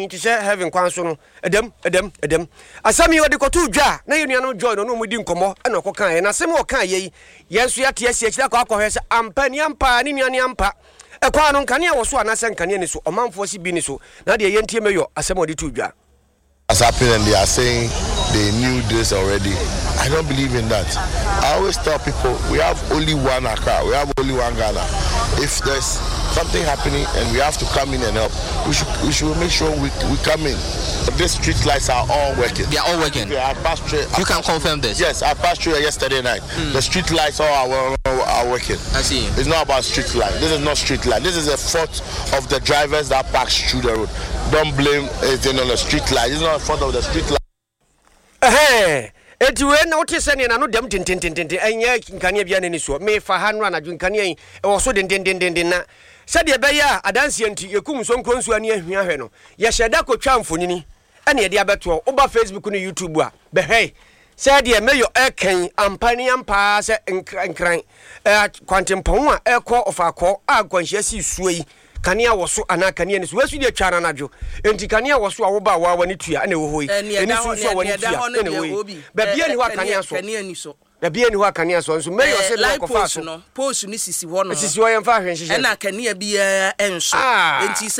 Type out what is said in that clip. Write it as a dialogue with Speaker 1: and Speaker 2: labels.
Speaker 1: nti she heaven kwan so no edem asami odi kotu dwa na yenu no join no mudi nkomo na okokan ye na asem okan ye yenso yate asia akira kwa akɔhwe se ampa ni ampa ni nuane ampa ekwa no nkane wo so anase nkane ni so omanfo si bi ni so na de yentie meyo asem odi tu dwa.
Speaker 2: As happened and they are saying they knew this already. I don't believe in that. I always tell people we have only one Accra, we have only one Ghana. If there's something happening and we have to come in and help, we should make sure we come in. These street lights are all working.
Speaker 3: They are all working.
Speaker 2: Yeah, I passed through.
Speaker 3: You can confirm this?
Speaker 2: Yes, I passed through yesterday night. The street lights all are working.
Speaker 3: I see.
Speaker 2: It's not about street light. This is not street light. This is a fault of the drivers that pass through the road. Don't blame anything on the street light. This is not a fault of the street light.
Speaker 1: Eti we na wote sene na no dem tintintintin anya nkane bia nani so me fa ha no anadwo nkane yi e wo so den na sade be ya adanse anti yekum so nkronsu ani ahua hwe no ye hyeda kotwa mfonini ene ye de abeto oba Facebook no YouTube a be hwe sade meyo eken ampani ampa se nkran kwantempon a ekọ ofakọ a kwanhia si suoi kania woso ana kania ni so wasu de twa na adwo enti kania woso a wo ba wa wani tua na wo hoi eni so so wani tua na hoi ba bia ni ho kania so da bia ni ho kania so nso meyo se na kofa so
Speaker 4: post ni sisi ho no
Speaker 1: sisi ho yemfa hwe nhye
Speaker 4: na kania bia enso enti